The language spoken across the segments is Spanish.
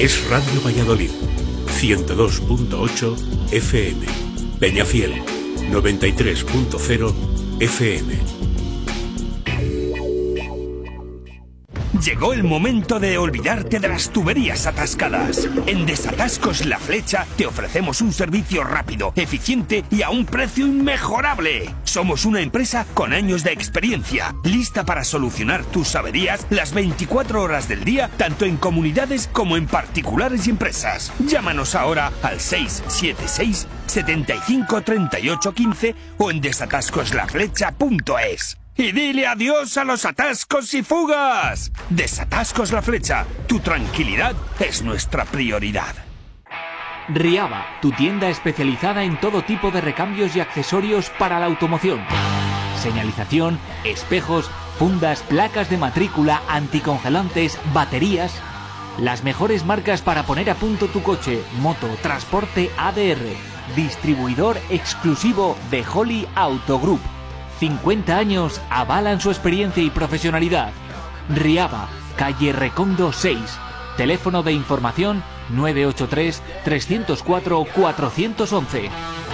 Es Radio Valladolid, 102.8 FM. Peñafiel, 93.0 FM. Llegó el momento de olvidarte de las tuberías atascadas. En Desatascos La Flecha te ofrecemos un servicio rápido, eficiente y a un precio inmejorable. Somos una empresa con años de experiencia, lista para solucionar tus averías las 24 horas del día, tanto en comunidades como en particulares y empresas. Llámanos ahora al 676 75 38 15 o en desatascoslaflecha.es. Y dile adiós a los atascos y fugas. Desatascos La Flecha. Tu tranquilidad es nuestra prioridad. Riaba, tu tienda especializada en todo tipo de recambios y accesorios para la automoción. Señalización, espejos, fundas, placas de matrícula, anticongelantes, baterías. Las mejores marcas para poner a punto tu coche, moto, transporte ADR. Distribuidor exclusivo de Holly Auto Group. 50 años avalan su experiencia y profesionalidad. Riaba, calle Recondo 6. Teléfono de información 983 304 411.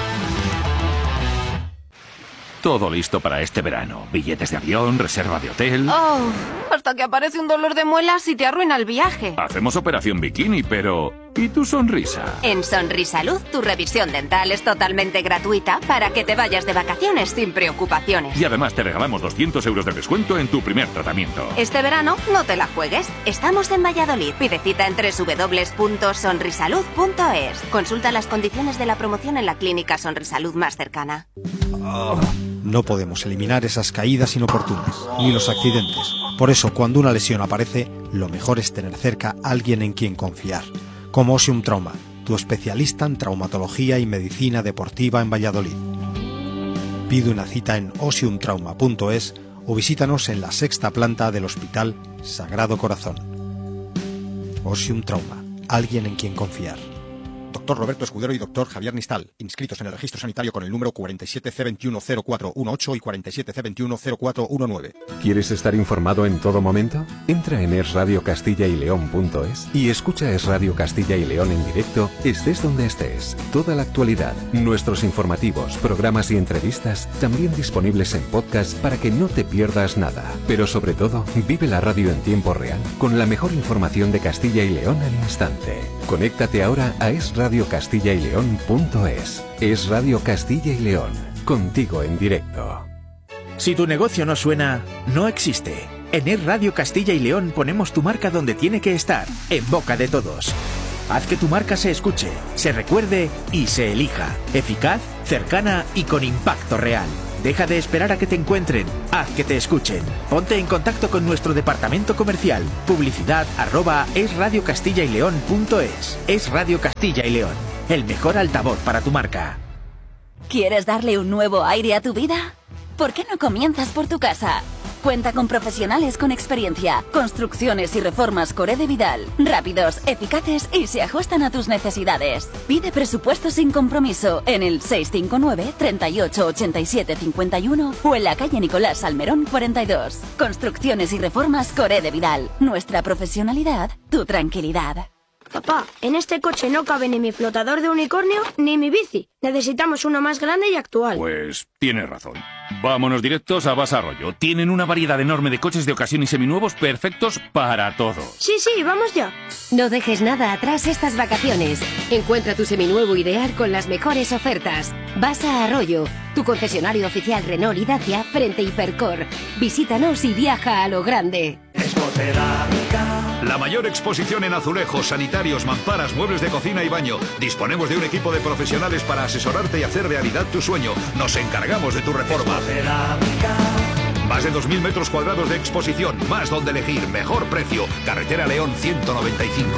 Todo listo para este verano. Billetes de avión, reserva de hotel... Oh, hasta que aparece un dolor de muelas y te arruina el viaje. Hacemos operación bikini, pero... ¿y tu sonrisa? En Sonrisalud, tu revisión dental es totalmente gratuita para que te vayas de vacaciones sin preocupaciones. Y además te regalamos 200 euros de descuento en tu primer tratamiento. Este verano no te la juegues. Estamos en Valladolid. Pide cita en www.sonrisalud.es. Consulta las condiciones de la promoción en la clínica Sonrisalud más cercana. No podemos eliminar esas caídas inoportunas, ni los accidentes. Por eso, cuando una lesión aparece, lo mejor es tener cerca a alguien en quien confiar. Como Osium Trauma, tu especialista en traumatología y medicina deportiva en Valladolid. Pide una cita en osiumtrauma.es o visítanos en la 6ª planta del Hospital Sagrado Corazón. Osium Trauma, alguien en quien confiar. Doctor Roberto Escudero y Doctor Javier Nistal, inscritos en el registro sanitario con el número 47C210418 y 47C210419. ¿Quieres estar informado en todo momento? Entra en esradiocastilla-y-león.es y escucha Es Radio Castilla y León en directo, estés donde estés. Toda la actualidad, nuestros informativos, programas y entrevistas, también disponibles en podcast para que no te pierdas nada. Pero sobre todo, vive la radio en tiempo real, con la mejor información de Castilla y León al instante. Conéctate ahora a esradiocastilla-y-león.es. Es Radio Castilla y León, contigo en directo. Si tu negocio no suena, no existe. En Es Radio Castilla y León ponemos tu marca donde tiene que estar, en boca de todos. Haz que tu marca se escuche, se recuerde y se elija. Eficaz, cercana y con impacto real. Deja de esperar a que te encuentren, haz que te escuchen. Ponte en contacto con nuestro departamento comercial. Publicidad@esradiocastilla-y-león.es. Es Radio Castilla y León, el mejor altavoz para tu marca. ¿Quieres darle un nuevo aire a tu vida? ¿Por qué no comienzas por tu casa? Cuenta con profesionales con experiencia. Construcciones y reformas Coré de Vidal. Rápidos, eficaces y se ajustan a tus necesidades. Pide presupuesto sin compromiso en el 659 38 87 51 o en la calle Nicolás Salmerón 42. Construcciones y reformas Coré de Vidal. Nuestra profesionalidad, tu tranquilidad. Papá, en este coche no cabe ni mi flotador de unicornio ni mi bici. Necesitamos uno más grande y actual. Pues tienes razón. Vámonos directos a Basa Arroyo. Tienen una variedad enorme de coches de ocasión y seminuevos perfectos para todo. Sí, vamos ya. No dejes nada atrás estas vacaciones. Encuentra tu seminuevo ideal con las mejores ofertas. Basa Arroyo, tu concesionario oficial Renault y Dacia frente a Hipercor. Visítanos y viaja a lo grande. La mayor exposición en azulejos, sanitarios, mamparas, muebles de cocina y baño. Disponemos de un equipo de profesionales para asesorarte y hacer realidad tu sueño. Nos encargamos de tu reforma. Más de 2.000 metros cuadrados de exposición, más donde elegir, mejor precio. Carretera León 195.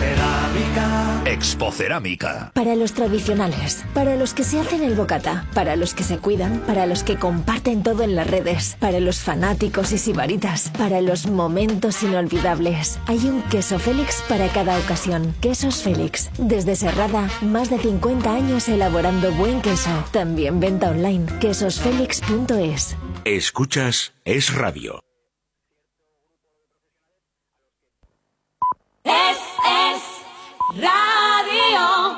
Expocerámica. Para los tradicionales, para los que se hacen el bocata, para los que se cuidan, para los que comparten todo en las redes, para los fanáticos y sibaritas, para los momentos inolvidables. Hay un queso Félix para cada ocasión. Quesos Félix. Desde Serrada, más de 50 años elaborando buen queso. También venta online. quesosfelix.es. Escuchas Es Radio. Es Radio.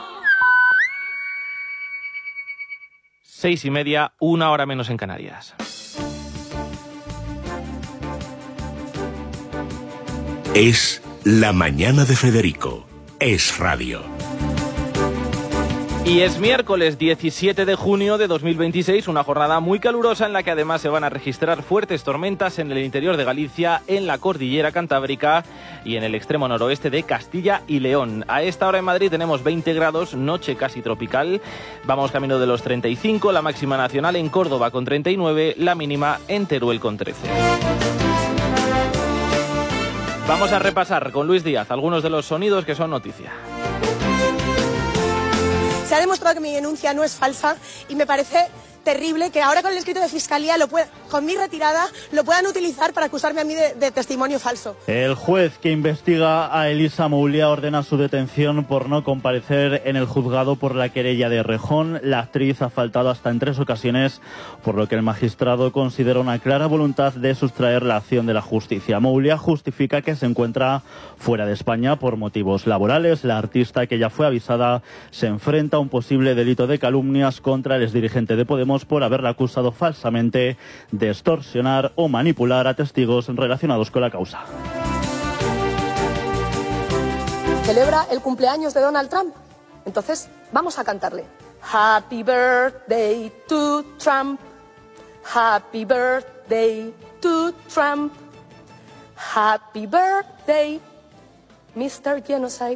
6:30, 1 hora menos en Canarias. Es La Mañana de Federico. Es radio. Y es miércoles 17 de junio de 2026, una jornada muy calurosa en la que además se van a registrar fuertes tormentas en el interior de Galicia, en la cordillera cantábrica y en el extremo noroeste de Castilla y León. A esta hora en Madrid tenemos 20 grados, noche casi tropical, vamos camino de los 35, la máxima nacional en Córdoba con 39, la mínima en Teruel con 13. Vamos a repasar con Luis Díaz algunos de los sonidos que son noticia. Se ha demostrado que mi denuncia no es falsa y me parece terrible que ahora con el escrito de fiscalía, con mi retirada, lo puedan utilizar para acusarme a mí de testimonio falso. El juez que investiga a Elisa Moulia ordena su detención por no comparecer en el juzgado por la querella de Rejón. La actriz ha faltado hasta en 3 ocasiones, por lo que el magistrado considera una clara voluntad de sustraer la acción de la justicia. Moulia justifica que se encuentra fuera de España por motivos laborales. La artista, que ya fue avisada, se enfrenta a un posible delito de calumnias contra el exdirigente de Podemos por haberla acusado falsamente de extorsionar o manipular a testigos relacionados con la causa. Celebra el cumpleaños de Donald Trump. Entonces, vamos a cantarle. Happy birthday to Trump. Happy birthday to Trump. Happy birthday, Mr. Genocide.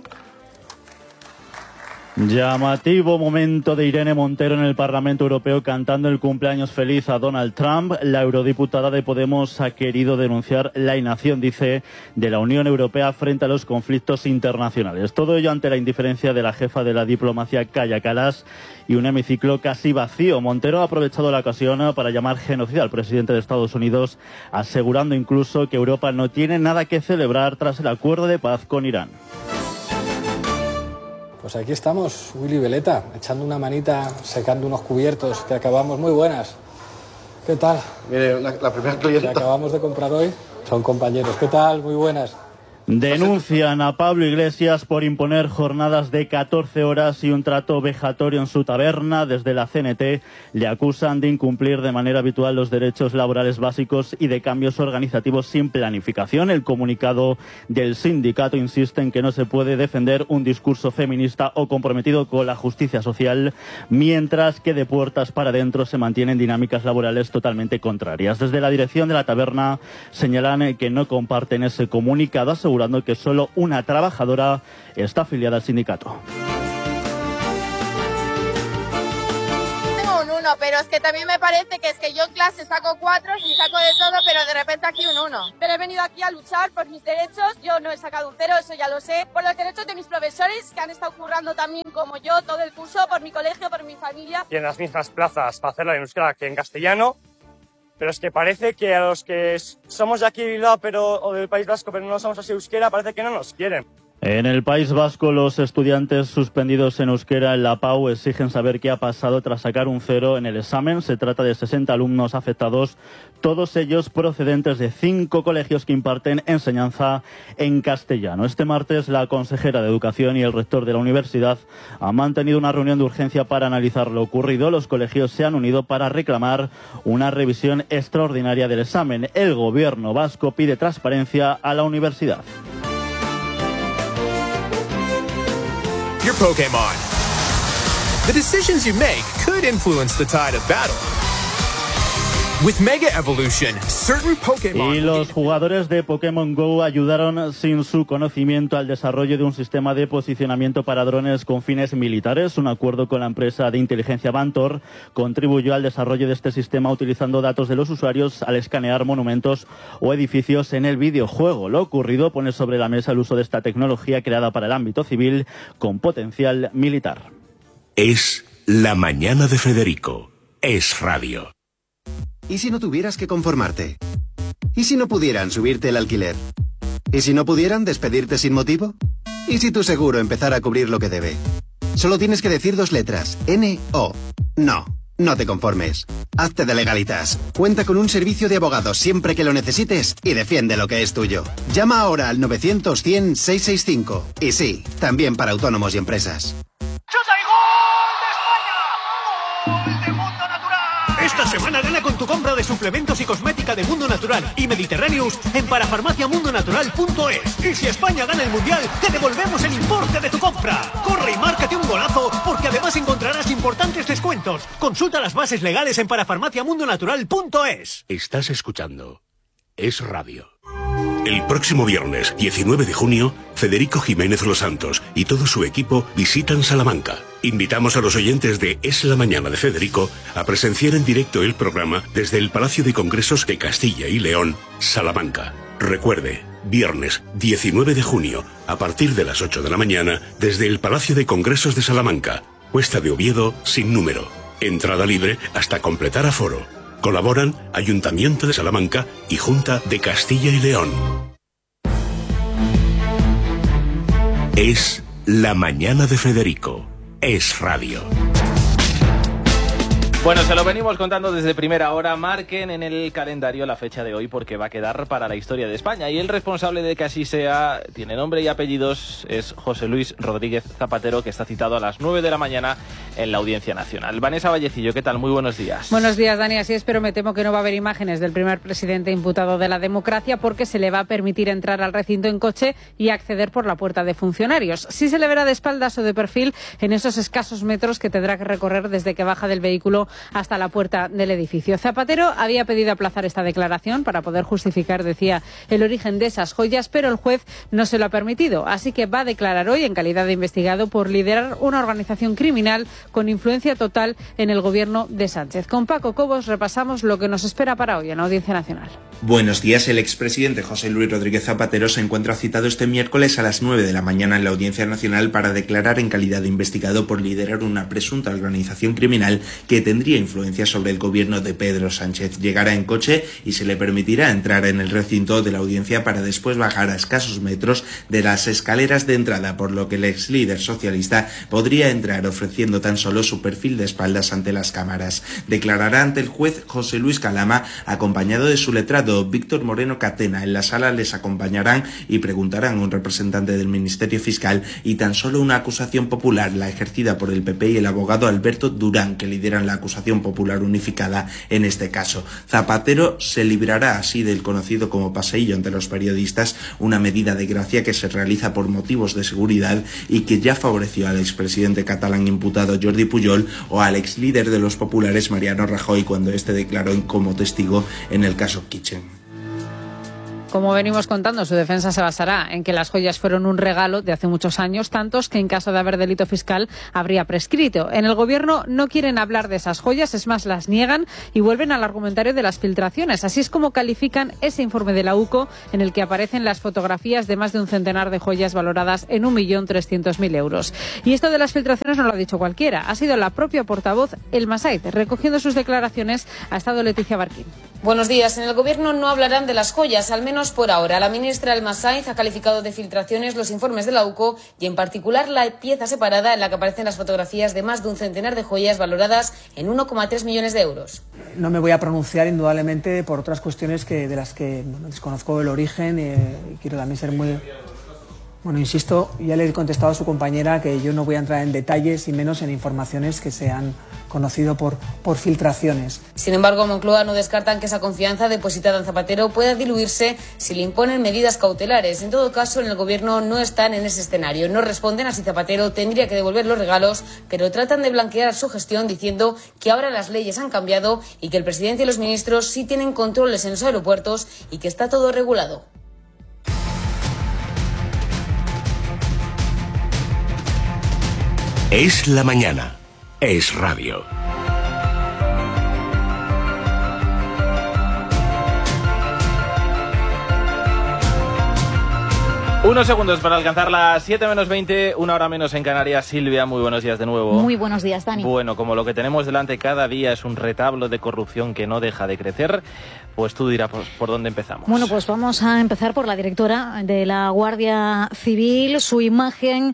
Llamativo momento de Irene Montero en el Parlamento Europeo cantando el cumpleaños feliz a Donald Trump. La eurodiputada de Podemos ha querido denunciar la inacción, dice, de la Unión Europea frente a los conflictos internacionales. Todo ello ante la indiferencia de la jefa de la diplomacia, Kaja Kallas, y un hemiciclo casi vacío. Montero ha aprovechado la ocasión para llamar genocida al presidente de Estados Unidos, asegurando incluso que Europa no tiene nada que celebrar tras el acuerdo de paz con Irán. Pues aquí estamos, Willy Veleta, echando una manita, secando unos cubiertos que acabamos. Muy buenas. ¿Qué tal? Mire, la primera clienta que acabamos de comprar hoy son compañeros. ¿Qué tal? Muy buenas. Denuncian a Pablo Iglesias por imponer jornadas de 14 horas y un trato vejatorio en su taberna. Desde la CNT le acusan de incumplir de manera habitual los derechos laborales básicos y de cambios organizativos sin planificación. El comunicado del sindicato insiste en que no se puede defender un discurso feminista o comprometido con la justicia social, mientras que de puertas para adentro se mantienen dinámicas laborales totalmente contrarias. Desde la dirección de la taberna señalan que no comparten ese comunicado, asegurando que solo una trabajadora está afiliada al sindicato. Tengo un 1, pero es que también me parece que es que yo en clase saco 4 y saco de todo, pero de repente aquí un 1. Pero he venido aquí a luchar por mis derechos. Yo no he sacado un 0, eso ya lo sé. Por los derechos de mis profesores, que han estado currando también como yo todo el curso, por mi colegio, por mi familia. Y en las mismas plazas para hacerla en euskera que en castellano. Pero es que parece que a los que somos de aquí de Bilbao o del País Vasco, pero no somos así euskera, parece que no nos quieren. En el País Vasco, los estudiantes suspendidos en euskera en la PAU exigen saber qué ha pasado tras sacar un 0 en el examen. Se trata de 60 alumnos afectados, todos ellos procedentes de 5 colegios que imparten enseñanza en castellano. Este martes, la consejera de Educación y el rector de la universidad han mantenido una reunión de urgencia para analizar lo ocurrido. Los colegios se han unido para reclamar una revisión extraordinaria del examen. El gobierno vasco pide transparencia a la universidad. Your Pokémon. The decisions you make could influence the tide of battle. With Mega Evolution, certain Pokémon... Y los jugadores de Pokémon GO ayudaron sin su conocimiento al desarrollo de un sistema de posicionamiento para drones con fines militares. Un acuerdo con la empresa de inteligencia Vantor contribuyó al desarrollo de este sistema utilizando datos de los usuarios al escanear monumentos o edificios en el videojuego. Lo ocurrido pone sobre la mesa el uso de esta tecnología creada para el ámbito civil con potencial militar. Es La Mañana de Federico. Es radio. ¿Y si no tuvieras que conformarte? ¿Y si no pudieran subirte el alquiler? ¿Y si no pudieran despedirte sin motivo? ¿Y si tu seguro empezara a cubrir lo que debe? Solo tienes que decir 2 letras. N-O. No. No te conformes. Hazte de Legalitas. Cuenta con un servicio de abogados siempre que lo necesites y defiende lo que es tuyo. Llama ahora al 900-100-665. Y sí, también para autónomos y empresas. Esta semana gana con tu compra de suplementos y cosmética de Mundo Natural y Mediterráneos en parafarmaciamundonatural.es. Y si España gana el Mundial, te devolvemos el importe de tu compra. Corre y márcate un golazo, porque además encontrarás importantes descuentos. Consulta las bases legales en parafarmaciamundonatural.es. Estás escuchando Es Radio. El próximo viernes, 19 de junio, Federico Jiménez Los Santos y todo su equipo visitan Salamanca. Invitamos a los oyentes de Es la Mañana de Federico a presenciar en directo el programa desde el Palacio de Congresos de Castilla y León, Salamanca. Recuerde, viernes 19 de junio, a partir de las 8 de la mañana, desde el Palacio de Congresos de Salamanca, Cuesta de Oviedo, sin número. Entrada libre hasta completar aforo. Colaboran Ayuntamiento de Salamanca y Junta de Castilla y León. Es la mañana de Federico. Es Radio. Bueno, se lo venimos contando desde primera hora. Marquen en el calendario la fecha de hoy porque va a quedar para la historia de España. Y el responsable de que así sea tiene nombre y apellidos, es José Luis Rodríguez Zapatero, que está citado a las 9 de la mañana en la Audiencia Nacional. Vanessa Vallecillo, ¿qué tal? Muy buenos días. Buenos días, Dani. Así es, pero me temo que no va a haber imágenes del primer presidente imputado de la democracia porque se le va a permitir entrar al recinto en coche y acceder por la puerta de funcionarios. Sí se le verá de espaldas o de perfil en esos escasos metros que tendrá que recorrer desde que baja del vehículo hasta la puerta del edificio. Zapatero había pedido aplazar esta declaración para poder justificar, decía, el origen de esas joyas, pero el juez no se lo ha permitido. Así que va a declarar hoy en calidad de investigado por liderar una organización criminal con influencia total en el gobierno de Sánchez. Con Paco Cobos repasamos lo que nos espera para hoy en Audiencia Nacional. Buenos días. El expresidente José Luis Rodríguez Zapatero se encuentra citado este miércoles a las 9 de la mañana en la Audiencia Nacional para declarar en calidad de investigado por liderar una presunta organización criminal que tendría influencia sobre el gobierno de Pedro Sánchez. Llegará en coche y se le permitirá entrar en el recinto de la audiencia para después bajar a escasos metros de las escaleras de entrada, por lo que el ex líder socialista podría entrar ofreciendo tan solo su perfil de espaldas ante las cámaras. Declarará ante el juez José Luis Calama, acompañado de su letrado Víctor Moreno Catena. En la sala les acompañarán y preguntarán a un representante del Ministerio Fiscal y tan solo una acusación popular, la ejercida por el PP y el abogado Alberto Durán, que lideran la acusación popular unificada en este caso. Zapatero se librará así del conocido como paseillo ante los periodistas, una medida de gracia que se realiza por motivos de seguridad y que ya favoreció al expresidente catalán imputado Jordi Pujol o al ex líder de los populares Mariano Rajoy cuando este declaró como testigo en el caso Kitchen. Como venimos contando, su defensa se basará en que las joyas fueron un regalo de hace muchos años, tantos que en caso de haber delito fiscal habría prescrito. En el gobierno no quieren hablar de esas joyas, es más, las niegan y vuelven al argumentario de las filtraciones. Así es como califican ese informe de la UCO en el que aparecen las fotografías de más de un centenar de joyas valoradas en 1.300.000 euros. Y esto de las filtraciones no lo ha dicho cualquiera, ha sido la propia portavoz El Masait. Recogiendo sus declaraciones ha estado Leticia Barquín. Buenos días. En el gobierno no hablarán de las joyas, al menos por ahora. La ministra El Masait ha calificado de filtraciones los informes de la UCO y en particular la pieza separada en la que aparecen las fotografías de más de un centenar de joyas valoradas en 1,3 millones de euros. No me voy a pronunciar indudablemente por otras cuestiones de las que desconozco el origen y quiero también ser muy... Bueno, insisto, ya le he contestado a su compañera que yo no voy a entrar en detalles y menos en informaciones que se han conocido por filtraciones. Sin embargo, Moncloa no descartan que esa confianza depositada en Zapatero pueda diluirse si le imponen medidas cautelares. En todo caso, en el gobierno no están en ese escenario. No responden a si Zapatero tendría que devolver los regalos, pero tratan de blanquear su gestión diciendo que ahora las leyes han cambiado y que el presidente y los ministros sí tienen controles en los aeropuertos y que está todo regulado. Es la mañana. Es Radio. Unos segundos para alcanzar las 7 menos 20, una hora menos en Canarias. Silvia, muy buenos días de nuevo. Muy buenos días, Dani. Bueno, como lo que tenemos delante cada día es un retablo de corrupción que no deja de crecer, pues tú dirás por dónde empezamos. Bueno, pues vamos a empezar por la directora de la Guardia Civil. Su imagen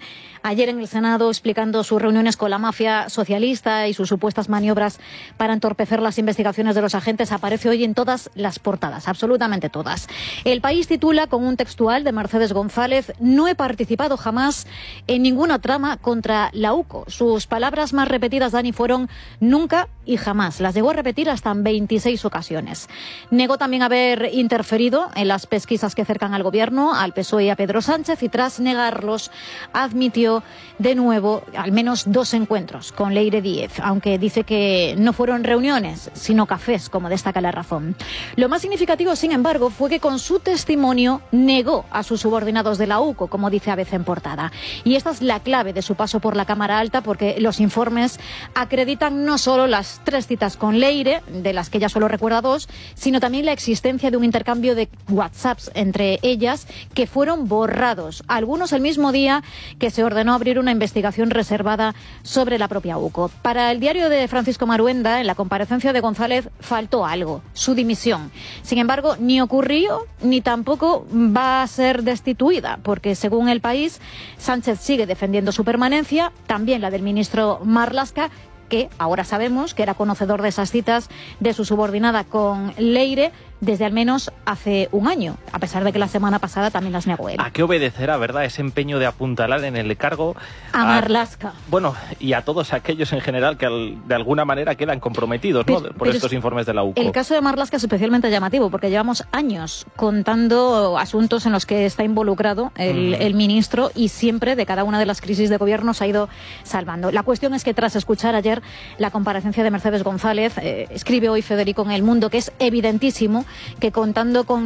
ayer en el Senado explicando sus reuniones con la mafia socialista y sus supuestas maniobras para entorpecer las investigaciones de los agentes, aparece hoy en todas las portadas, absolutamente todas. El País titula con un textual de Mercedes González: no he participado jamás en ninguna trama contra la UCO. Sus palabras más repetidas, Dani, fueron nunca y jamás. Las llegó a repetir hasta en 26 ocasiones. Negó también haber interferido en las pesquisas que cercan al gobierno, al PSOE y a Pedro Sánchez, y tras negarlos admitió de nuevo al menos 2 encuentros con Leire Díez, aunque dice que no fueron reuniones, sino cafés, como destaca La Razón. Lo más significativo, sin embargo, fue que con su testimonio negó a sus subordinados de la UCO, como dice ABC en portada. Y esta es la clave de su paso por la Cámara Alta, porque los informes acreditan no solo las 3 citas con Leire, de las que ella solo recuerda 2, sino también la existencia de un intercambio de WhatsApps entre ellas que fueron borrados, algunos el mismo día que se ordenó abrir una investigación reservada sobre la propia UCO. Para el diario de Francisco Maruenda, en la comparecencia de González faltó algo: su dimisión. Sin embargo, ni ocurrió ni tampoco va a ser destituida, porque según El País, Sánchez sigue defendiendo su permanencia, también la del ministro Marlaska, que ahora sabemos que era conocedor de esas citas de su subordinada con Leire desde al menos hace un año, a pesar de que la semana pasada también las negó él. ¿A qué obedecerá, verdad, ese empeño de apuntalar en el cargo a Marlaska? Bueno, y a todos aquellos en general que de alguna manera quedan comprometidos, ¿no?, por estos informes de la UCO. El caso de Marlaska es especialmente llamativo porque llevamos años contando asuntos en los que está involucrado el ministro, y siempre de cada una de las crisis de gobierno se ha ido salvando. La cuestión es que tras escuchar ayer la comparecencia de Mercedes González, escribe hoy Federico en El Mundo que es evidentísimo que, contando con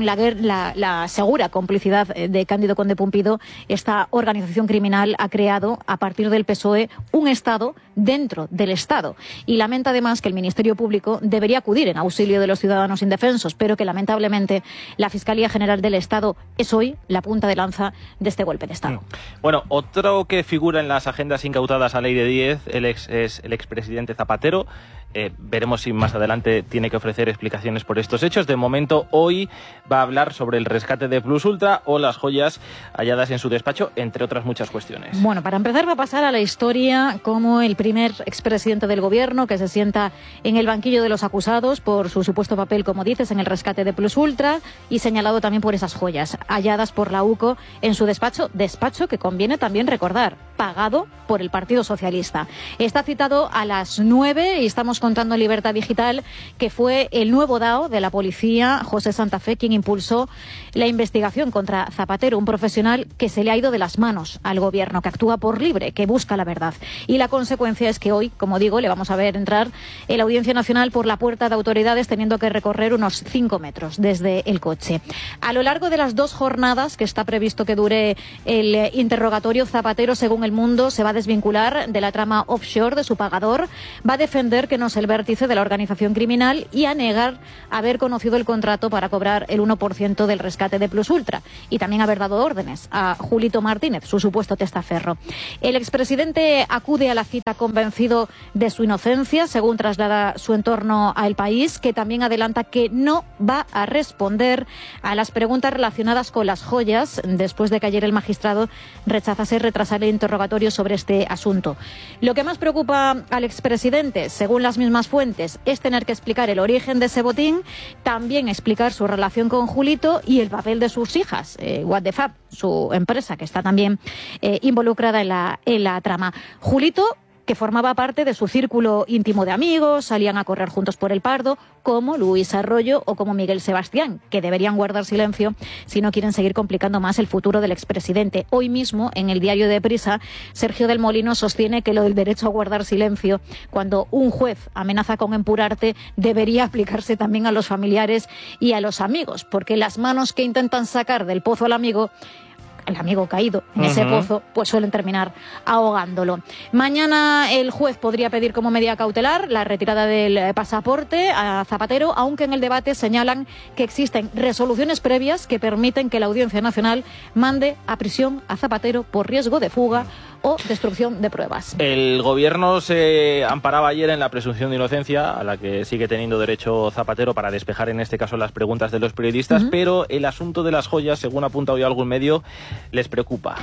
la segura complicidad de Cándido Conde Pumpido, esta organización criminal ha creado a partir del PSOE un Estado dentro del Estado, y lamenta además que el Ministerio Público debería acudir en auxilio de los ciudadanos indefensos, pero que lamentablemente la Fiscalía General del Estado es hoy la punta de lanza de este golpe de Estado. Bueno, otro que figura en las agendas incautadas a Leire Díez es el expresidente Zapatero. Veremos si más adelante tiene que ofrecer explicaciones por estos hechos. De momento, hoy va a hablar sobre el rescate de Plus Ultra o las joyas halladas en su despacho, entre otras muchas cuestiones. Bueno, para empezar va a pasar a la historia como el primer expresidente del gobierno que se sienta en el banquillo de los acusados por su supuesto papel, como dices, en el rescate de Plus Ultra, y señalado también por esas joyas halladas por la UCO en su despacho que conviene también recordar, pagado por el Partido Socialista. Está citado a las 9 y estamos contando en Libertad Digital que fue el nuevo DAO de la policía, José Santa Fe, quien impulsó la investigación contra Zapatero, un profesional que se le ha ido de las manos al gobierno, que actúa por libre, que busca la verdad. Y la consecuencia es que hoy, como digo, le vamos a ver entrar en la Audiencia Nacional por la puerta de autoridades, teniendo que recorrer unos 5 metros desde el coche. A lo largo de las 2 jornadas que está previsto que dure el interrogatorio, Zapatero, según El Mundo, se va a desvincular de la trama offshore de su pagador, va a defender que no es el vértice de la organización criminal y a negar haber conocido el contrato para cobrar el 1% del rescate de Plus Ultra, y también haber dado órdenes a Julito Martínez, su supuesto testaferro. El expresidente acude a la cita convencido de su inocencia, según traslada su entorno a El País, que también adelanta que no va a responder a las preguntas relacionadas con las joyas, después de que ayer el magistrado rechazase retrasar el interrogatorio sobre este asunto. Lo que más preocupa al expresidente, según las mismas fuentes, es tener que explicar el origen de ese botín, también explicar su relación con Julito y el papel de sus hijas, What the Fab, su empresa, que está también involucrada en la trama. Julito, que formaba parte de su círculo íntimo de amigos, salían a correr juntos por el Pardo, como Luis Arroyo o como Miguel Sebastián, que deberían guardar silencio si no quieren seguir complicando más el futuro del expresidente. Hoy mismo, en el diario de Prisa, Sergio del Molino sostiene que lo del derecho a guardar silencio, cuando un juez amenaza con empurarte, debería aplicarse también a los familiares y a los amigos, porque las manos que intentan sacar del pozo al amigo, el amigo caído en ese pozo, pues suelen terminar ahogándolo. Mañana el juez podría pedir como medida cautelar la retirada del pasaporte a Zapatero, aunque en el debate señalan que existen resoluciones previas que permiten que la Audiencia Nacional mande a prisión a Zapatero por riesgo de fuga o destrucción de pruebas. El gobierno se amparaba ayer en la presunción de inocencia, a la que sigue teniendo derecho Zapatero para despejar en este caso las preguntas de los periodistas, pero el asunto de las joyas, según apunta hoy algún medio, les preocupa.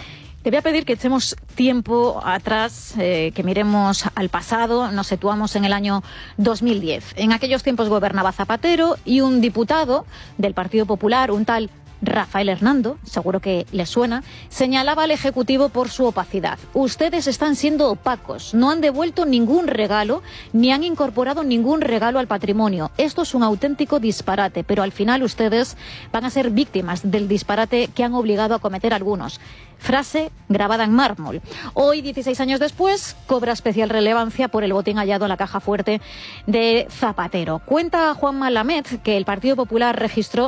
Te voy a pedir que echemos tiempo atrás, que miremos al pasado. Nos situamos en el año 2010. En aquellos tiempos gobernaba Zapatero y un diputado del Partido Popular, un tal Rafael Hernando, seguro que le suena, señalaba al Ejecutivo por su opacidad. Ustedes están siendo opacos, no han devuelto ningún regalo, ni han incorporado ningún regalo al patrimonio. Esto es un auténtico disparate, pero al final ustedes van a ser víctimas del disparate que han obligado a cometer algunos. Frase grabada en mármol. Hoy, 16 años después, cobra especial relevancia por el botín hallado en la caja fuerte de Zapatero. Cuenta Juanma Lamed que el Partido Popular registró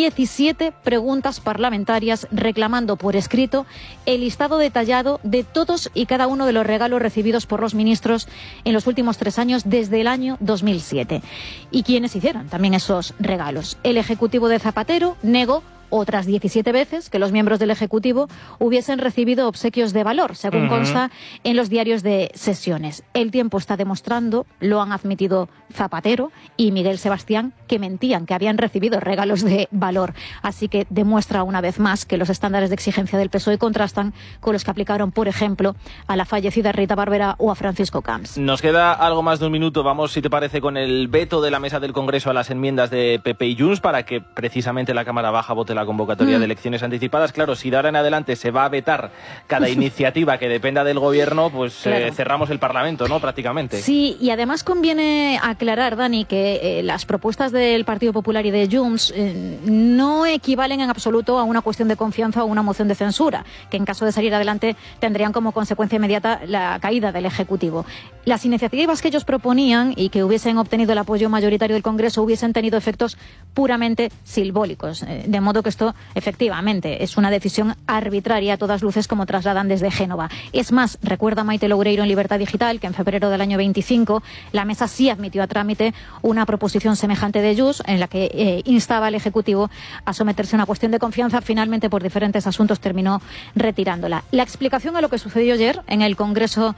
17 preguntas parlamentarias reclamando por escrito el listado detallado de todos y cada uno de los regalos recibidos por los ministros en los últimos 3 años desde el año 2007. ¿Y quiénes hicieron también esos regalos? El Ejecutivo de Zapatero negó otras 17 veces que los miembros del Ejecutivo hubiesen recibido obsequios de valor, según consta en los diarios de sesiones. El tiempo está demostrando, lo han admitido Zapatero y Miguel Sebastián, que mentían, que habían recibido regalos de valor. Así que demuestra una vez más que los estándares de exigencia del PSOE contrastan con los que aplicaron, por ejemplo, a la fallecida Rita Barberá o a Francisco Camps. Nos queda algo más de un minuto. Vamos, si te parece, con el veto de la mesa del Congreso a las enmiendas de PP y Junts para que precisamente la Cámara Baja vote la convocatoria de elecciones anticipadas. Claro, si de ahora en adelante se va a vetar cada iniciativa que dependa del gobierno, pues cerramos el Parlamento, ¿no? Prácticamente. Sí, y además conviene aclarar, Dani, que las propuestas del Partido Popular y de Junts no equivalen en absoluto a una cuestión de confianza o una moción de censura, que en caso de salir adelante tendrían como consecuencia inmediata la caída del Ejecutivo. Las iniciativas que ellos proponían y que hubiesen obtenido el apoyo mayoritario del Congreso hubiesen tenido efectos puramente simbólicos, de modo que esto efectivamente es una decisión arbitraria a todas luces, como trasladan desde Génova. Es más, recuerda Maite Loureiro en Libertad Digital que en febrero del año 25 la mesa sí admitió a trámite una proposición semejante de Junts en la que instaba al Ejecutivo a someterse a una cuestión de confianza. Finalmente, por diferentes asuntos, terminó retirándola. La explicación a lo que sucedió ayer en el Congreso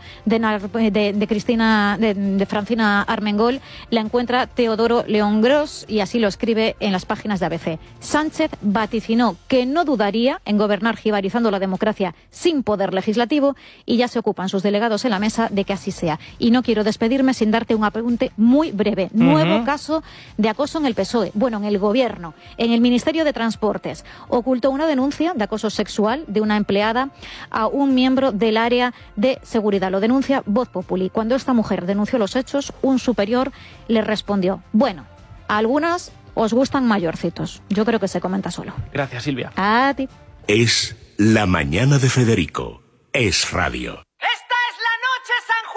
de Francina Armengol la encuentra Teodoro León Gros y así lo escribe en las páginas de ABC. Sánchez vaticinó que no dudaría en gobernar jibarizando la democracia sin poder legislativo y ya se ocupan sus delegados en la mesa de que así sea. Y no quiero despedirme sin darte un apunte muy breve. Nuevo caso de acoso en el PSOE, bueno, en el Gobierno, en el Ministerio de Transportes. Ocultó una denuncia de acoso sexual de una empleada a un miembro del área de seguridad. Lo denuncia Voz Populi. Cuando esta mujer denunció los hechos, un superior le respondió: bueno, a algunas os gustan mayorcitos. Yo creo que se comenta solo. Gracias, Silvia. A ti. Es La Mañana de Federico. Es Radio.